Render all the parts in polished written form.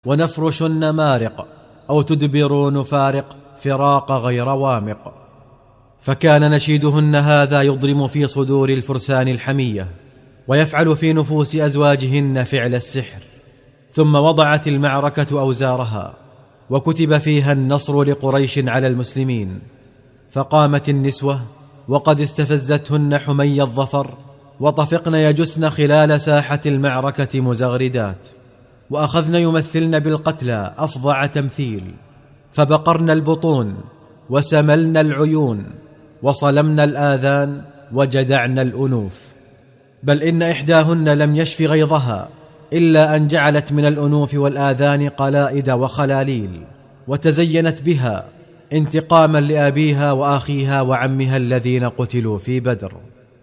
ونفرش النمارق أو تدبر نفارق فراق غير وامق. فكان نشيدهن هذا يضرم في صدور الفرسان الحمية، ويفعل في نفوس أزواجهن فعل السحر. ثم وضعت المعركة أوزارها، وكتب فيها النصر لقريش على المسلمين. فقامت النسوة وقد استفزتهن حمي الظفر، وطفقن يجسن خلال ساحة المعركة مزغردات، وأخذن يمثلن بالقتلى أفظع تمثيل، فبقرن البطون وسملن العيون وصلمن الآذان وجدعن الأنوف. بل إن إحداهن لم يشف غيظها إلا أن جعلت من الأنوف والآذان قلائد وخلاليل، وتزينت بها انتقاما لأبيها وأخيها وعمها الذين قتلوا في بدر.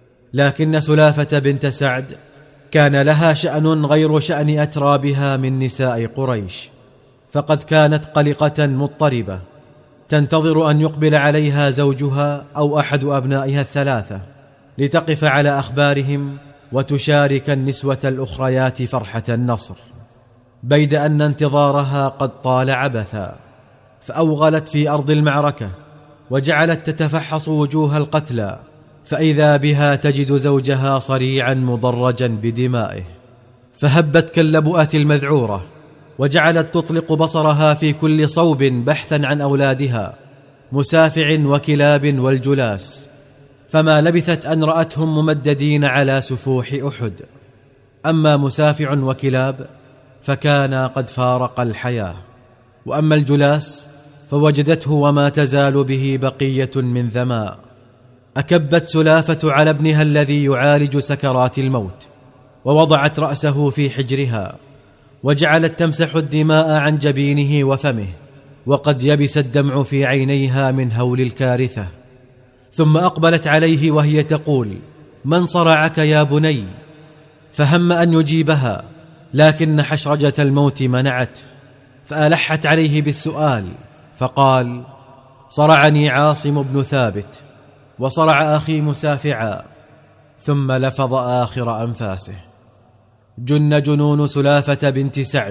لكن سلافة بنت سعد كان لها شأن غير شأن أترابها من نساء قريش، فقد كانت قلقة مضطربة تنتظر أن يقبل عليها زوجها أو أحد أبنائها الثلاثة لتقف على أخبارهم وتشارك النسوة الأخريات فرحة النصر، بيد أن انتظارها قد طال عبثا. فأوغلت في أرض المعركة وجعلت تتفحص وجوه القتلى، فإذا بها تجد زوجها صريعا مضرجا بدمائه، فهبت كاللبؤة المذعورة، وجعلت تطلق بصرها في كل صوب بحثا عن أولادها مسافع وكلاب والجلاس، فما لبثت أن رأتهم ممددين على سفوح أحد. أما مسافع وكلاب فكان قد فارق الحياة، وأما الجلاس فوجدته وما تزال به بقية من ذماء. أكبت سلافة على ابنها الذي يعالج سكرات الموت، ووضعت رأسه في حجرها، وجعلت تمسح الدماء عن جبينه وفمه، وقد يبس الدمع في عينيها من هول الكارثة. ثم أقبلت عليه وهي تقول: من صرعك يا بني؟ فهم أن يجيبها، لكن حشرجة الموت منعته، فألحت عليه بالسؤال فقال: صرعني عاصم بن ثابت، وصرع أخي مسافعا. ثم لفظ آخر أنفاسه. جن جنون سلافة بنت سعد،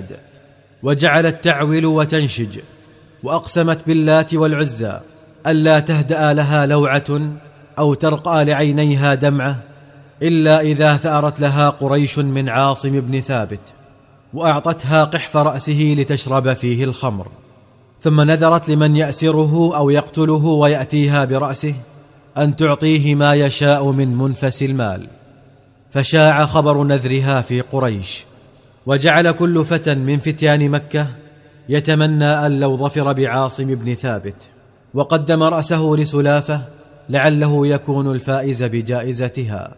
وجعلت تعول وتنشج، وأقسمت باللات والعزى ألا تهدأ لها لوعة أو ترقى لعينيها دمعة إلا إذا ثأرت لها قريش من عاصم بن ثابت، وأعطتها قحف رأسه لتشرب فيه الخمر. ثم نذرت لمن يأسره أو يقتله ويأتيها برأسه أن تعطيه ما يشاء من منفس المال. فشاع خبر نذرها في قريش، وجعل كل فتى من فتيان مكة يتمنى أن لو ظفر بعاصم بن ثابت، وقدم رأسه لسلافة لعله يكون الفائز بجائزتها.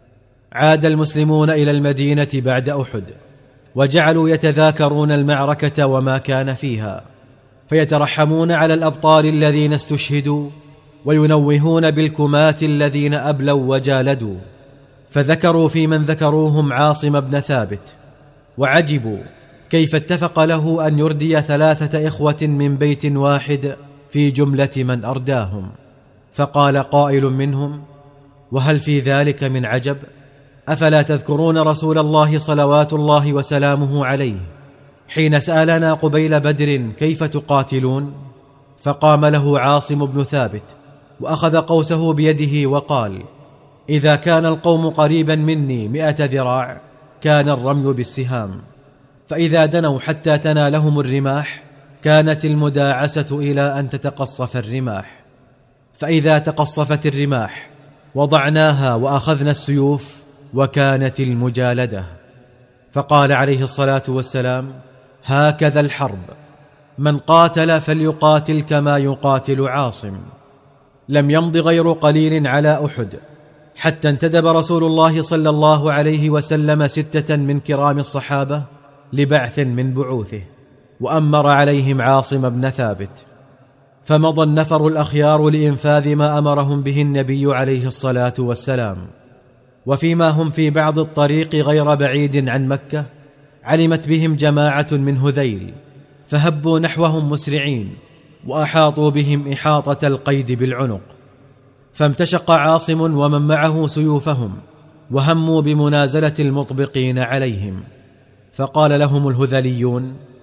عاد المسلمون إلى المدينة بعد أحد، وجعلوا يتذاكرون المعركة وما كان فيها، فيترحمون على الأبطال الذين استشهدوا، وينوهون بالكمات الذين أبلوا وجالدوا. فذكروا في من ذكروهم عاصم بن ثابت، وعجبوا كيف اتفق له أن يردي 3 إخوة من بيت واحد في جملة من أرداهم. فقال قائل منهم: وهل في ذلك من عجب؟ أفلا تذكرون رسول الله صلوات الله وسلامه عليه حين سألنا قبيل بدر كيف تقاتلون؟ فقام له عاصم بن ثابت وأخذ قوسه بيده وقال: إذا كان القوم قريبا مني 100 ذراع كان الرمي بالسهام، فإذا دنوا حتى تنالهم الرماح كانت المداعسة إلى أن تتقصف الرماح، فإذا تقصفت الرماح وضعناها وأخذنا السيوف وكانت المجالدة. فقال عليه الصلاة والسلام: هكذا الحرب، من قاتل فليقاتل كما يقاتل عاصم. لم يمض غير قليل على أحد حتى انتدب رسول الله صلى الله عليه وسلم 6 من كرام الصحابة لبعث من بعوثه، وأمر عليهم عاصم بن ثابت. فمضى النفر الأخيار لإنفاذ ما أمرهم به النبي عليه الصلاة والسلام. وفيما هم في بعض الطريق غير بعيد عن مكة علمت بهم جماعة من هذيل، فهبوا نحوهم مسرعين، وأحاطوا بهم إحاطة القيد بالعنق. فامتشق عاصم ومن معه سيوفهم، وهموا بمنازلة المطبقين عليهم. فقال لهم الهذليون: